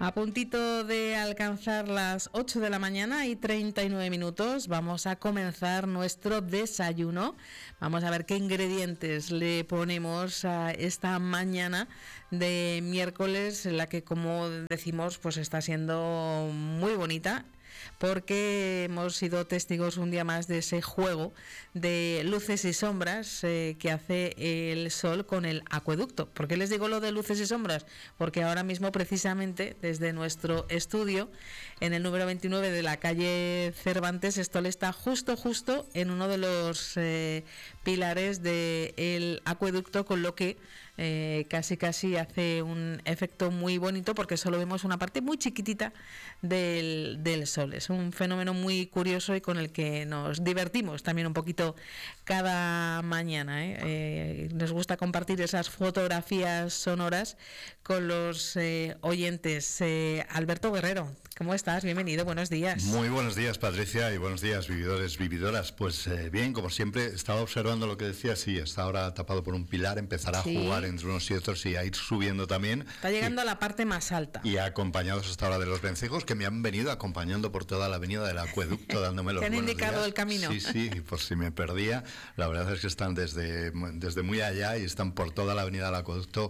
A puntito de alcanzar las 8 de la mañana y 39 minutos, vamos a comenzar nuestro desayuno. Vamos a ver qué ingredientes le ponemos a esta mañana de miércoles, en la que, como decimos, pues está siendo muy bonita, porque hemos sido testigos un día más de ese juego de luces y sombras que hace el sol con el acueducto. ¿Por qué les digo lo de luces y sombras? Porque ahora mismo, precisamente, desde nuestro estudio, en el número 29 de la calle Cervantes, Estol está justo en uno de los pilares del acueducto, con lo que casi hace un efecto muy bonito, porque solo vemos una parte muy chiquitita del sol. Es un fenómeno muy curioso y con el que nos divertimos también un poquito cada mañana. Nos gusta compartir esas fotografías sonoras con los oyentes. Alberto Guerrero, ¿cómo estás? Bienvenido, buenos días. Muy buenos días, Patricia, y buenos días, vividores, vividoras. Pues bien, como siempre, estaba observando lo que decía. Sí, está ahora tapado por un pilar, empezará a jugar entre unos y otros y a ir subiendo también. Está llegando a la parte más alta. Y acompañados hasta ahora de los vencejos, que me han venido acompañando por toda la avenida del acueducto, dándome los buenos días. ¿Te han indicado el camino? Sí, por si me perdía. La verdad es que están desde muy allá y están por toda la avenida del acueducto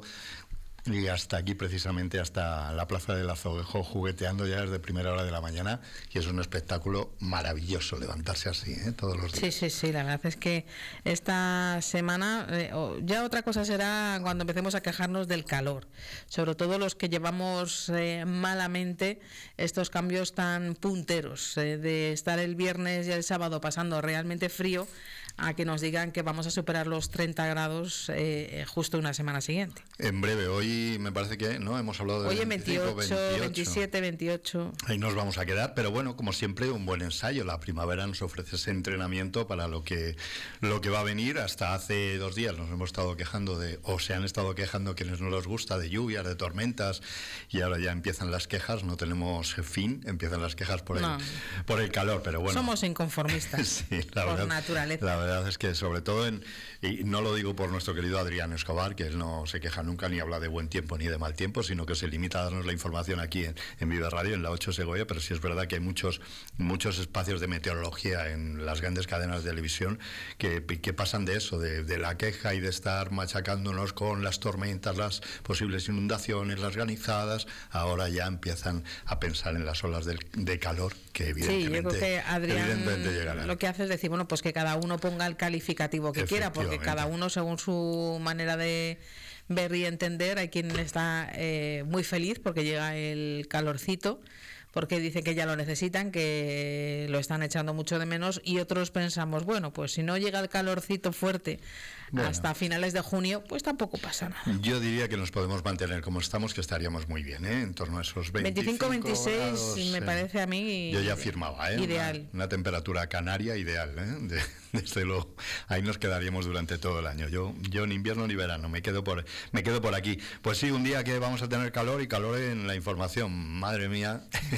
y hasta aquí, precisamente hasta la Plaza del Azoguejo, jugueteando ya desde primera hora de la mañana, y es un espectáculo maravilloso levantarse así, todos los días. Sí, la verdad es que esta semana, ya otra cosa será cuando empecemos a quejarnos del calor, sobre todo los que llevamos malamente estos cambios tan punteros, de estar el viernes y el sábado pasando realmente frío, a que nos digan que vamos a superar los 30 grados justo una semana siguiente. En breve, hoy me parece que no hemos hablado de hoy 28, 27, 28. Ahí nos vamos a quedar, pero bueno, como siempre, un buen ensayo. La primavera nos ofrece ese entrenamiento para lo que va a venir. Hasta hace 2 días nos hemos estado quejando se han estado quejando quienes no les gusta, de lluvias, de tormentas, y ahora ya empiezan las quejas, no tenemos fin, empiezan las quejas por el calor, pero bueno. Somos inconformistas sí, por naturaleza. La verdad es que, sobre todo, y no lo digo por nuestro querido Adrián Escobar, que él no se queja nunca ni habla de buen tiempo ni de mal tiempo, sino que se limita a darnos la información aquí en Vive Radio, en la 8 Segovia, pero sí es verdad que hay muchos espacios de meteorología en las grandes cadenas de televisión que pasan de eso, de la queja y de estar machacándonos con las tormentas, las posibles inundaciones, las granizadas. Ahora ya empiezan a pensar en las olas de calor, que evidentemente, yo creo que Adrián llegarán. Lo que hace es decir, bueno, pues que cada uno ponga el calificativo que quiera, porque cada uno, según su manera de ver y entender, hay quien está muy feliz porque llega el calorcito, porque dicen que ya lo necesitan, que lo están echando mucho de menos, y otros pensamos, bueno, pues si no llega el calorcito fuerte hasta finales de junio, pues tampoco pasa nada. Yo diría que nos podemos mantener como estamos, que estaríamos muy bien, en torno a esos 25, 26 grados, me parece a mí. Yo ya firmaba, ideal. Una temperatura canaria ideal, desde luego. Ahí nos quedaríamos durante todo el año. Yo ni invierno ni verano, me quedo por aquí. Pues sí, un día que vamos a tener calor, y calor en la información. Madre mía,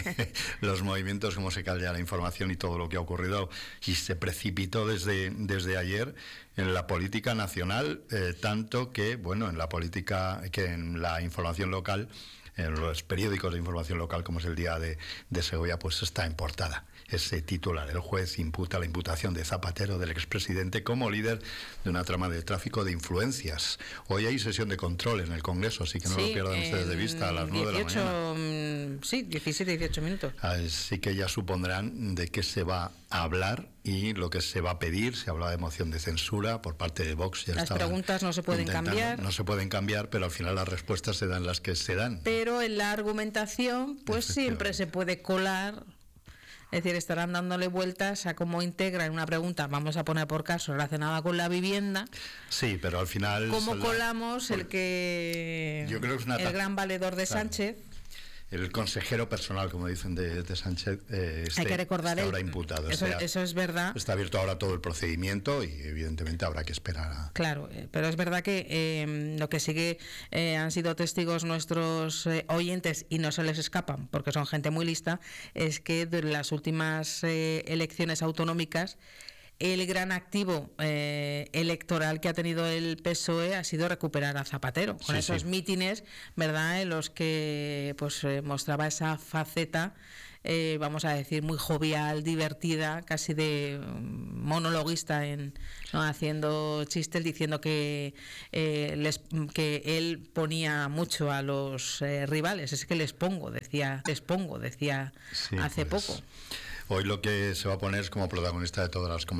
los movimientos, cómo se cae ya la información y todo lo que ha ocurrido, y se precipitó desde ayer en la política nacional, tanto que, bueno, en la política, que en la información local, en los periódicos de información local, como es el Día de Segovia, pues está en portada ese titular: el juez imputa la imputación de Zapatero, del expresidente, como líder de una trama de tráfico de influencias. Hoy hay sesión de control en el Congreso, así que no lo pierdan ustedes de vista, a las 9 de la mañana. Sí, 17, 18 minutos. Así que ya supondrán de qué se va a hablar y lo que se va a pedir. Se habla de moción de censura por parte de Vox. Las preguntas no se pueden cambiar. No se pueden cambiar, pero al final las respuestas se dan las que se dan. Pero en la argumentación, pues siempre se puede colar. Es decir, estarán dándole vueltas a cómo integran una pregunta, vamos a poner por caso, relacionada con la vivienda. Sí, pero al final... ¿Cómo colamos el que... Yo creo que es el gran valedor de Sánchez? El consejero personal, como dicen, de Sánchez, hay que recordar ahora imputado. Eso es verdad. Está abierto ahora todo el procedimiento y evidentemente habrá que esperar. Claro, pero es verdad que lo que sí que han sido testigos nuestros oyentes, y no se les escapan porque son gente muy lista, es que de las últimas elecciones autonómicas el gran activo electoral que ha tenido el PSOE ha sido recuperar a Zapatero, con esos mítines, ¿verdad?, en los que pues mostraba esa faceta, vamos a decir, muy jovial, divertida, casi de monologuista, ¿no?, haciendo chistes, diciendo que él ponía mucho a los rivales. Es que les pongo, decía hace poco. Hoy lo que se va a poner es como protagonista de todas las